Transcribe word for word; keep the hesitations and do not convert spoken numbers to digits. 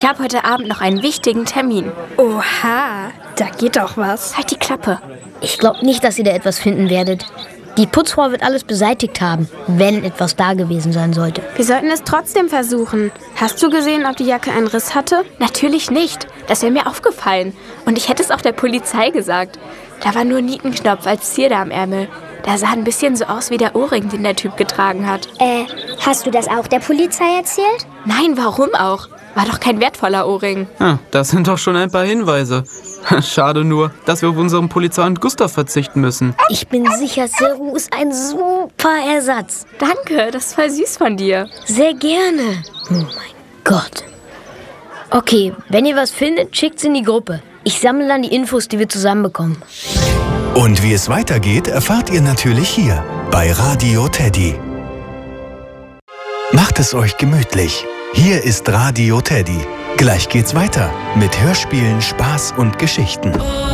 habe heute Abend noch einen wichtigen Termin. Oha, da geht doch was. Halt die Klappe. Ich glaube nicht, dass ihr da etwas finden werdet. Die Putzfrau wird alles beseitigt haben, wenn etwas da gewesen sein sollte. Wir sollten es trotzdem versuchen. Hast du gesehen, ob die Jacke einen Riss hatte? Natürlich nicht. Das wäre mir aufgefallen. Und ich hätte es auch der Polizei gesagt. Da war nur ein Nietenknopf als Zierde am Ärmel. Der sah ein bisschen so aus wie der Ohrring, den der Typ getragen hat. Äh, hast du das auch der Polizei erzählt? Nein, warum auch? War doch kein wertvoller Ohrring. Ja, das sind doch schon ein paar Hinweise. Schade nur, dass wir auf unseren Polizeihund Gustav verzichten müssen. Ich bin sicher, Seru ist ein super Ersatz. Danke, das ist voll süß von dir. Sehr gerne. Oh mein Gott. Okay, wenn ihr was findet, schickt's in die Gruppe. Ich sammle dann die Infos, die wir zusammenbekommen. Und wie es weitergeht, erfahrt ihr natürlich hier bei Radio Teddy. Macht es euch gemütlich. Hier ist Radio Teddy. Gleich geht's weiter mit Hörspielen, Spaß und Geschichten.